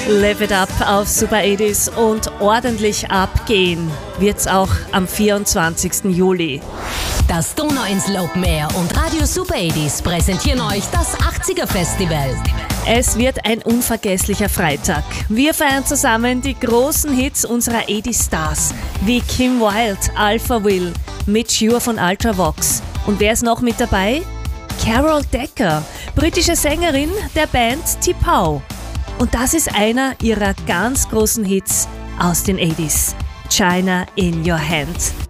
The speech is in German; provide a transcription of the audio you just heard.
Live it up auf Super 80s und ordentlich abgehen wird's auch am 24. Juli. Das Donauinsel Open Air und Radio Super 80s präsentieren euch das 80er Festival. Es wird ein unvergesslicher Freitag. Wir feiern zusammen die großen Hits unserer 80s Stars wie Kim Wilde, Alpha Will, Midge Ure von Ultravox. Und wer ist noch mit dabei? Carol Decker, britische Sängerin der Band T'Pau. Und das ist einer ihrer ganz großen Hits aus den 80s, China in Your Hand.